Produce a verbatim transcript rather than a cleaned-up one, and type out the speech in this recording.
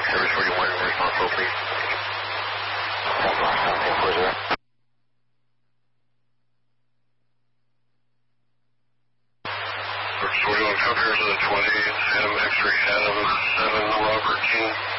Service forty-one, responsible, please. seven four zero. Service forty-one, come here to the twenty, Adam X-ray, Adam seven, Robert King.